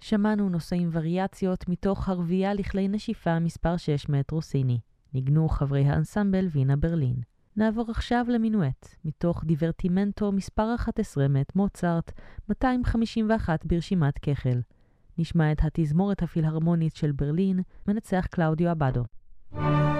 שמענו נושאים וריאציות מתוך הרבייה לכלי נשיפה מספר 6 מאת רוסיני. ניגנו חברי האנסמבל וינה ברלין. נעבור עכשיו למינואט, מתוך דיברטימנטו מספר 11 מאת מוצרט, 251 ברשימת כחל. נשמע את התזמורת הפילהרמונית של ברלין, מנצח קלאודיו אבדו.